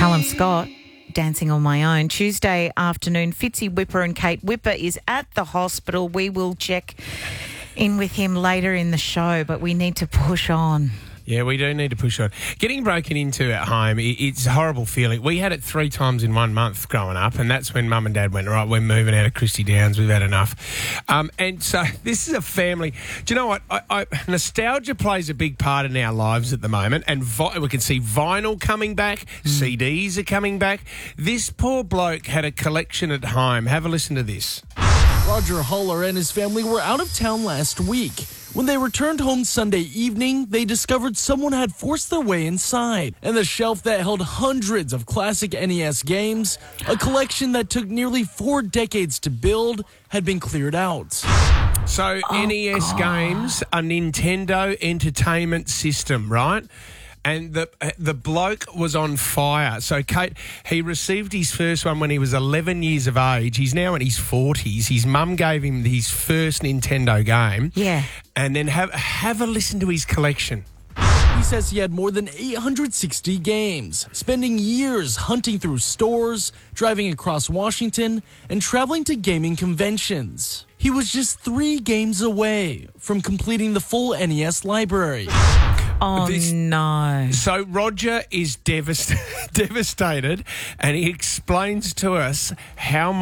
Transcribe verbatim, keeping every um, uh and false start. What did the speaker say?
Callum Scott, Dancing on My Own. Tuesday afternoon, Fitzy Whipper and Kate Whipper is at the hospital. We will check in with him later in the show, but we need to push on. Yeah, we do need to push on. Getting broken into at home, it's a horrible feeling. We had it three times in one month growing up, and that's when Mum and Dad went, right, we're moving out of Christie Downs, we've had enough. Um, and so this is a family. Do you know what? I, I, nostalgia plays a big part in our lives at the moment, and vi- we can see vinyl coming back, mm. C Ds are coming back. This poor bloke had a collection at home. Have a listen to this. Roger Haller and his family were out of town last week. When they returned home Sunday evening, they discovered someone had forced their way inside. And the shelf that held hundreds of classic N E S games, a collection that took nearly four decades to build, had been cleared out. So oh, N E S God. games, a Nintendo Entertainment System, right? And the the bloke was on fire. So, Kate, he received his first one when he was eleven years of age. He's now in his forties. His mum gave him his first Nintendo game. Yeah. And then have, have a listen to his collection. He says he had more than eight hundred sixty games, spending years hunting through stores, driving across Washington, and traveling to gaming conventions. He was just three games away from completing the full N E S library. Oh, this, no. So Roger is devast- devastated, and he explains to us how much